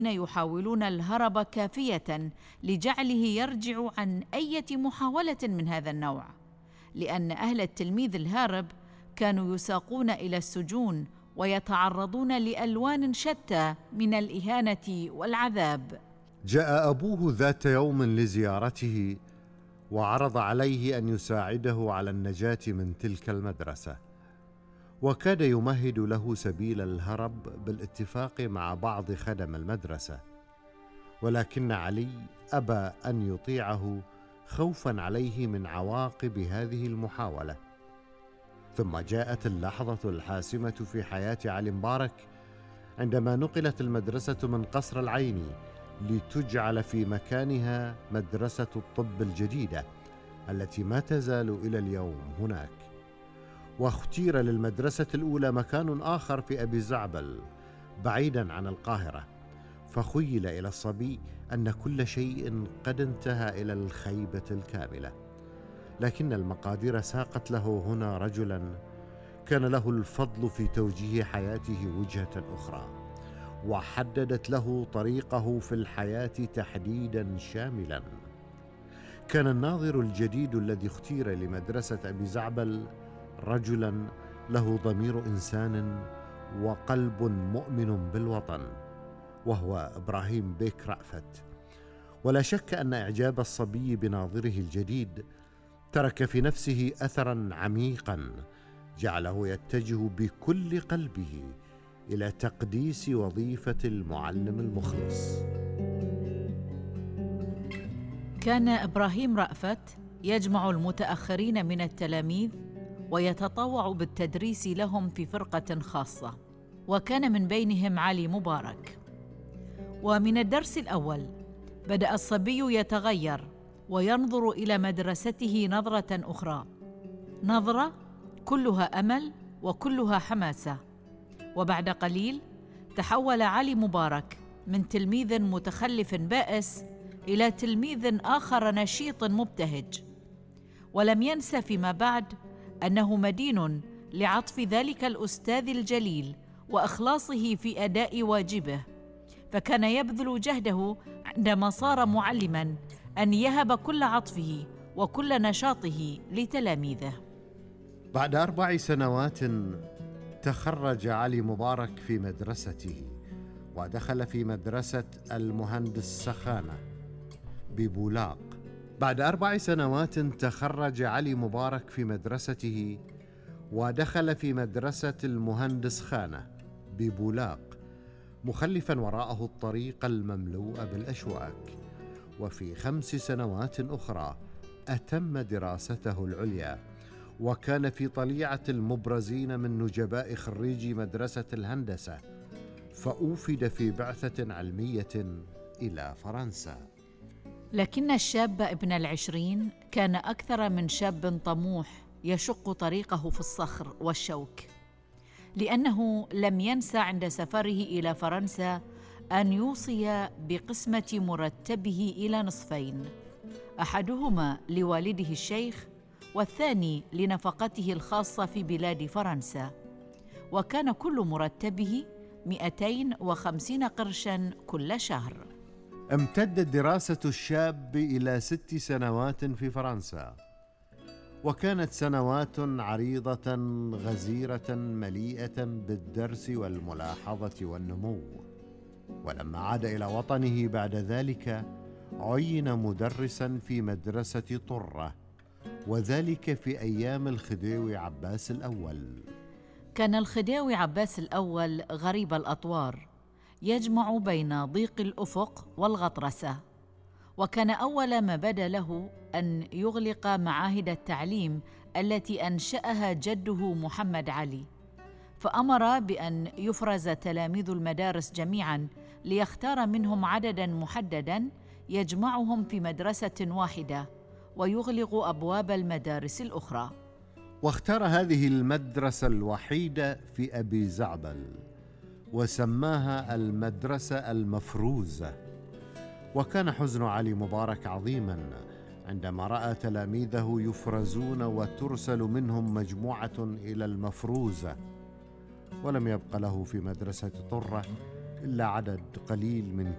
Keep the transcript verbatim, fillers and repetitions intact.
يحاولون الهرب كافية لجعله يرجع عن أي محاولة من هذا النوع، لأن أهل التلميذ الهارب كانوا يساقون إلى السجون ويتعرضون لألوان شتى من الإهانة والعذاب. جاء أبوه ذات يوم لزيارته وعرض عليه أن يساعده على النجاة من تلك المدرسة، وكاد يمهد له سبيل الهرب بالاتفاق مع بعض خدم المدرسة، ولكن علي أبى أن يطيعه خوفا عليه من عواقب هذه المحاولة. ثم جاءت اللحظة الحاسمة في حياة علي مبارك عندما نقلت المدرسة من قصر العيني لتجعل في مكانها مدرسة الطب الجديدة التي ما تزال إلى اليوم هناك. واختير للمدرسة الأولى مكان آخر في أبي زعبل بعيدا عن القاهرة، فخيل إلى الصبي أن كل شيء قد انتهى إلى الخيبة الكاملة، لكن المقادير ساقت له هنا رجلا كان له الفضل في توجيه حياته وجهة أخرى، وحددت له طريقه في الحياة تحديدا شاملا. كان الناظر الجديد الذي اختير لمدرسة أبي زعبل رجلا له ضمير إنسان وقلب مؤمن بالوطن، وهو إبراهيم بيك رأفت. ولا شك أن إعجاب الصبي بناظره الجديد ترك في نفسه أثرا عميقا جعله يتجه بكل قلبه إلى تقديس وظيفة المعلم المخلص. كان إبراهيم رأفت يجمع المتأخرين من التلاميذ ويتطوع بالتدريس لهم في فرقة خاصة، وكان من بينهم علي مبارك. ومن الدرس الأول بدأ الصبي يتغير وينظر إلى مدرسته نظرة أخرى، نظرة كلها أمل وكلها حماسة. وبعد قليل تحول علي مبارك من تلميذ متخلف بائس إلى تلميذ آخر نشيط مبتهج، ولم ينس فيما بعد أنه مدين لعطف ذلك الأستاذ الجليل وإخلاصه في أداء واجبه، فكان يبذل جهده عندما صار معلماً أن يهب كل عطفه وكل نشاطه لتلاميذه. بعد أربع سنوات تخرج علي مبارك في مدرسته ودخل في مدرسة المهندس سخانة ببولاق. بعد أربع سنوات تخرج علي مبارك في مدرسته ودخل في مدرسة المهندس خانة ببولاق، مخلفا وراءه الطريق المملوء بالأشواك. وفي خمس سنوات أخرى أتم دراسته العليا، وكان في طليعة المبرزين من نجباء خريجي مدرسة الهندسة، فأوفد في بعثة علمية إلى فرنسا. لكن الشاب ابن العشرين كان أكثر من شاب طموح يشق طريقه في الصخر والشوك، لأنه لم ينس عند سفره إلى فرنسا أن يوصي بقسمة مرتبه إلى نصفين، أحدهما لوالده الشيخ والثاني لنفقته الخاصة في بلاد فرنسا، وكان كل مرتبه مئتين وخمسين قرشاً كل شهر. امتدت دراسة الشاب إلى ست سنوات في فرنسا، وكانت سنوات عريضة غزيرة مليئة بالدرس والملاحظة والنمو. ولما عاد إلى وطنه بعد ذلك عين مدرسا في مدرسة طرة، وذلك في أيام الخديوي عباس الأول. كان الخديوي عباس الأول غريب الأطوار، يجمع بين ضيق الأفق والغطرسة، وكان أول ما بدا له أن يغلق معاهد التعليم التي أنشأها جده محمد علي، فأمر بأن يفرز تلاميذ المدارس جميعاً ليختار منهم عدداً محدداً يجمعهم في مدرسة واحدة ويغلق أبواب المدارس الأخرى. واختار هذه المدرسة الوحيدة في أبي زعبل وسماها المدرسة المفروزة. وكان حزن علي مبارك عظيماً عندما رأى تلاميذه يفرزون وترسل منهم مجموعة إلى المفروزة، ولم يبق له في مدرسة طرة إلا عدد قليل من